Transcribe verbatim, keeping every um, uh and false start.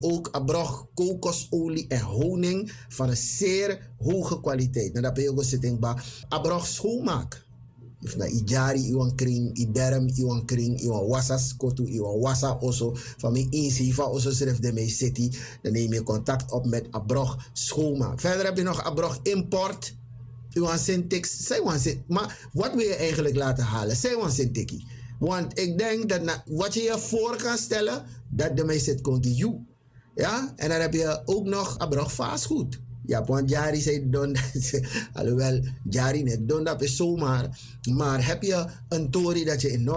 ook abrog, kokosolie en honing van een zeer hoge kwaliteit. Nou, dat ben je ook zitten bij abrog schoonmaak. If na ijari iwan kring, iderm iwan kring, iwan wasa skotu, iwan wasa oso, van mijn inzi, van oso schrijf de mee city, dan neem je contact op met abrog schoonmaak. Verder heb je nog abrog import, iwan syntax, zij wan syntax, maar wat wil je eigenlijk laten halen? Zij wan syntax. Want ik denk dat na, wat je je voor kan stellen, dat de mee zit kon you. Ja, en dan heb je ook nog abrog vastgoed. Ja, want Jari zei don, alhoewel Jari net don dat is zomaar. Maar heb je een tori dat je in